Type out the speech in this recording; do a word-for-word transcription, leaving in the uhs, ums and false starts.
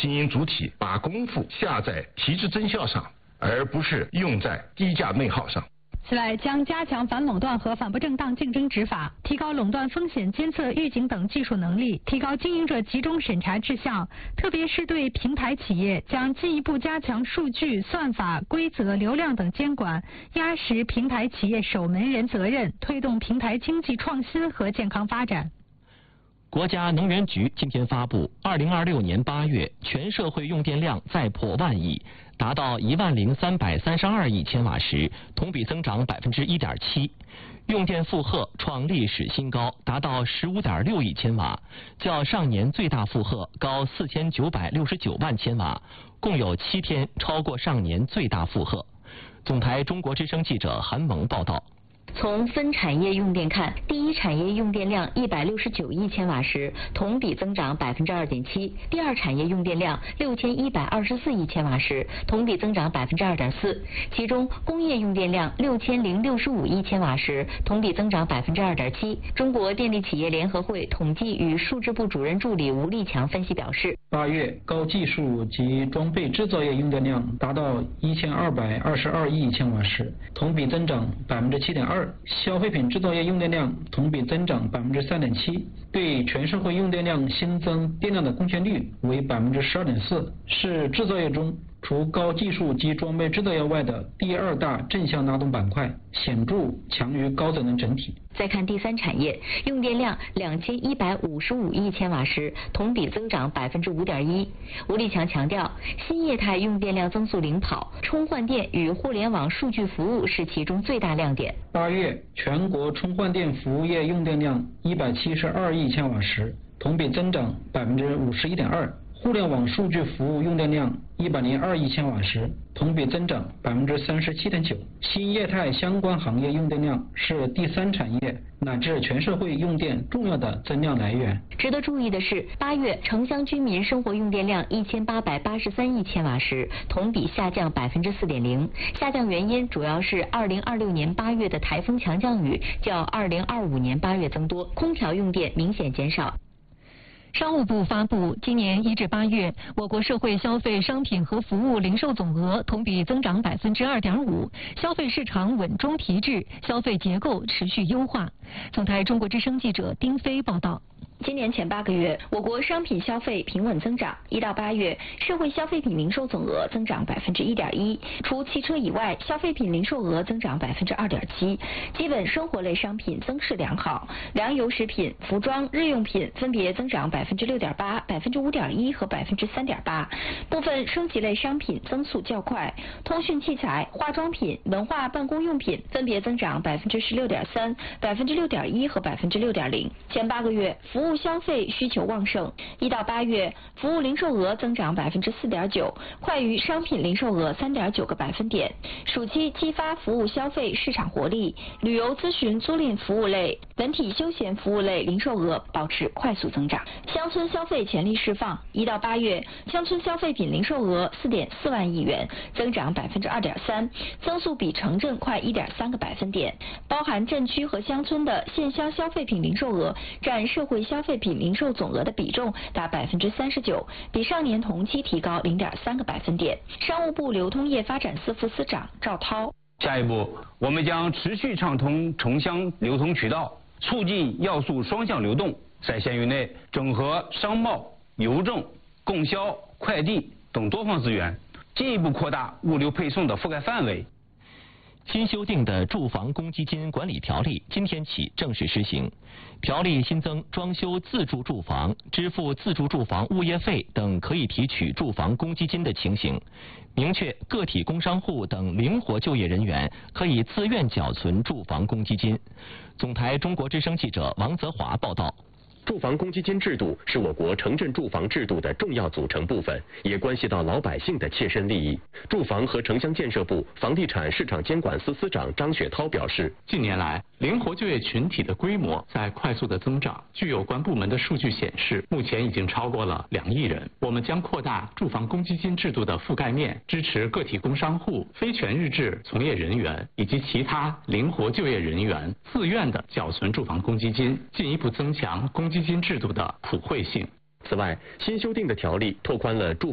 经营主体把功夫下在提质增效上，而不是用在低价内耗上。 此外，将加强反垄断和反不正当竞争执法，提高垄断风险监测、预警等技术能力，提高经营者集中审查质效。特别是对平台企业，将进一步加强数据、算法、规则、流量等监管，压实平台企业守门人责任，推动平台经济创新和健康发展。 国家能源局今天发布，二零二六年八月全社会用电量再破万亿，达到一万零三百三十二亿千瓦时，同比增长百分之一点七，用电负荷创历史新高，达到十五点六亿千瓦，较上年最大负荷高四千九百六十九万千瓦，共有七天超过上年最大负荷。总台中国之声记者韩萌报道。 从分产业用电看，第一产业用电量一百六十九亿千瓦时，同比增长百分之二点七；第二产业用电量六千一百二十四亿千瓦时，同比增长百分之二点四。其中，工业用电量六千零六十五亿千瓦时，同比增长百分之二点七。中国电力企业联合会统计与数字部主任助理吴立强分析表示， 八月高技术及装备制造业用电量达到一千二百二十二亿千瓦时，同比增长百分之七点二。消费品制造业用电量同比增长百分之三点七，对全社会用电量新增电量的贡献率为百分之十二点四，是制造业中除高技术及装备制造业外的第二大正向拉动板块，显著强于高增能整体。 再看第三产业，用电量两千一百五十五亿千瓦时，同比增长百分之五点一。吴立强强调，新业态用电量增速领跑，充换电与互联网数据服务是其中最大亮点。 八月全国充换电服务业用电量一百七十二亿千瓦时，同比增长百分之五十一点二。互联网数据服务用电量一百零二亿千瓦时，同比增长百分之三十七点九。新业态相关行业用电量是第三产业乃至全社会用电重要的增量来源。 值得注意的是，八月城乡居民生活用电量一千八百八十三亿千瓦时，同比下降百分之四点零。下降原因主要是二零二六年八月的台风强降雨较二零二五年八月增多，空调用电明显减少。 商务部发布，今年一至八月，我国社会消费商品和服务零售总额同比增长百分之二点五，消费市场稳中提质，消费结构持续优化。总台中国之声记者丁飞报道。 今年前八个月，我国商品消费平稳增长。一到八月，社会消费品零售总额增长百分之一点一，除汽车以外，消费品零售额增长百分之二点七。基本生活类商品增势良好，粮油食品、服装、日用品分别增长百分之六点八、百分之五点一和百分之三点八。部分升级类商品增速较快，通讯器材、化妆品、文化办公用品分别增长百分之十六点三、百分之六点一和百分之六点零。前八个月，服务消费需求旺盛，一到八月，服务零售额增长百分之四点九，快于商品零售额三点九个百分点。暑期激发服务消费市场活力，旅游咨询租赁服务类、文体休闲服务类零售额保持快速增长。乡村消费潜力释放，一到八月，乡村消费品零售额四点四万亿元，增长百分之二点三，增速比城镇快一点三个百分点。包含镇区和乡村的县乡消费品零售额占社会消费品零售总额的比重达百分之三十九，比上年同期提高零点三个百分点。商务部流通业发展司副司长赵涛。 下一步，我们将持续畅通城乡流通渠道，促进要素双向流动，在县域内整合商贸、邮政、供销、快递等多方资源，进一步扩大物流配送的覆盖范围。 新修订的住房公积金管理条例今天起正式施行。条例新增装修自住住房、支付自住住房物业费等可以提取住房公积金的情形，明确个体工商户等灵活就业人员可以自愿缴存住房公积金。总台中国之声记者王泽华报道。 住房公积金制度是我国城镇住房制度的重要组成部分，也关系到老百姓的切身利益。住房和城乡建设部房地产市场监管司司长张雪涛表示， 近年来，灵活就业群体的规模在快速的增长。据有关部门的数据显示，目前已经超过了两亿人。我们将扩大住房公积金制度的覆盖面，支持个体工商户、非全日制从业人员以及其他灵活就业人员自愿的缴存住房公积金，进一步增强公积金制度的普惠性。 此外，新修订的条例拓宽了住